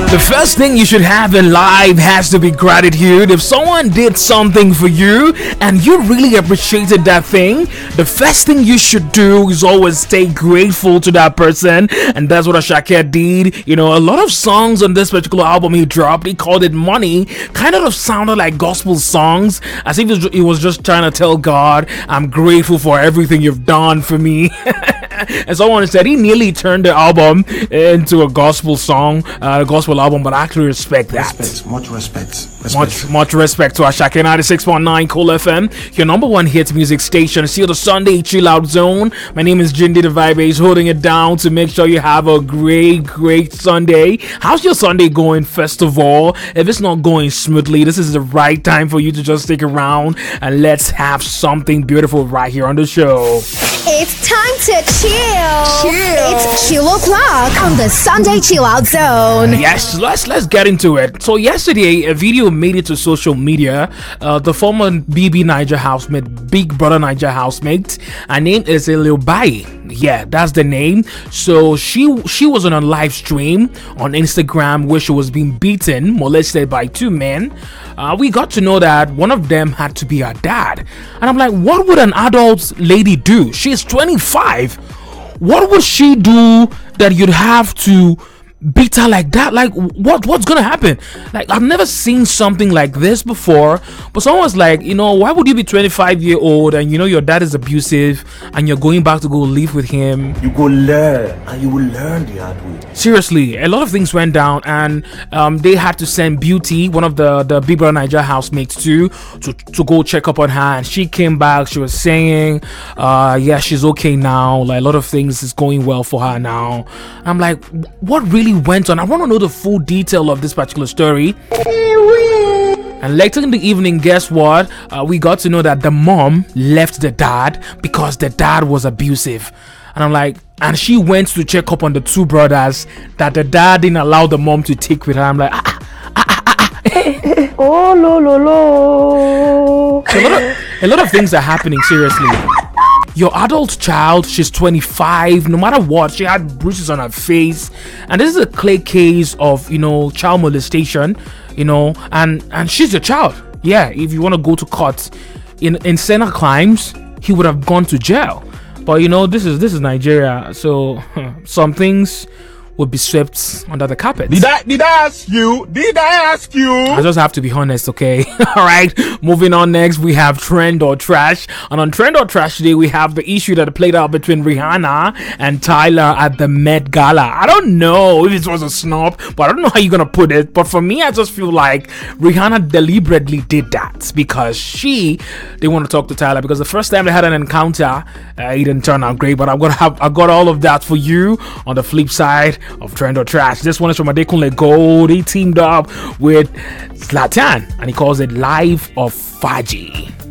The first thing you should have in life has to be gratitude. If someone did something for you and you really appreciated that thing, the first thing you should do is always stay grateful to that person. And that's what Asake did. A lot of songs on this particular album he dropped, he called it Money, kind of sounded like gospel songs, as if he was just trying to tell God, I'm grateful for everything you've done for me. And someone said he nearly turned the album into a gospel song, a gospel album, but I actually respect that. Much respect. Much respect to Asake. 96.9 Cool FM, your number one hit music station. See you the Sunday Chill Out Zone. My name is Jindy the Vibe Ace, holding it down to make sure you have a great Sunday. How's your Sunday going, first of all? If it's not going smoothly, this is the right time for you to just stick around and let's have something beautiful right here on the show. It's time to chill. It's Chill O'Clock on the Sunday Chill Out Zone. Yes, let's get into it. So yesterday, a video made it to social media. The former BB Niger housemate, Big Brother Niger housemate, her name is Eliobai. Yeah, that's the name. So she was on a live stream on Instagram where she was being beaten, molested by two men. We got to know that one of them had to be her dad. And I'm like, what would an adult lady do? She's 25. What would she do that you'd have to beat her like that? Like, what's gonna happen? Like, I've never seen something like this before. But someone's like, why would you be 25-year-old and your dad is abusive and you're going back to go live with him? You go learn, and you will learn the hard way. Seriously, a lot of things went down, and they had to send Beauty, one of the Big Brother Niger housemates, to go check up on her, and she came back. She was saying, yeah, she's okay now. Like, a lot of things is going well for her now. I'm like, what really went on? I want to know the full detail of this particular story. And later in the evening, guess what? We got to know that the mom left the dad because the dad was abusive. And I'm like, and she went to check up on the two brothers that the dad didn't allow the mom to take with her. I'm like, oh, lo. So a lot of things are happening, seriously. Your adult child, she's 25, no matter what, she had bruises on her face. And this is a clear case of, child molestation, and she's a child. Yeah, if you want to go to court in Senate crimes, he would have gone to jail. But this is Nigeria, so some things would be swept under the carpet. Did I ask you? I just have to be honest, okay? Alright, moving on. Next, we have Trend or Trash. And on Trend or Trash today, we have the issue that played out between Rihanna and Tyler at the Met Gala. I don't know if it was a snub, but I don't know how you're gonna put it. But for me, I just feel like Rihanna deliberately did that because they want to talk to Tyler, because the first time they had an encounter, it didn't turn out great. But I got all of that for you on the flip side of Trend or Trash. This one is from Adekunle Gold. He teamed up with Zlatan and he calls it Life of Faji.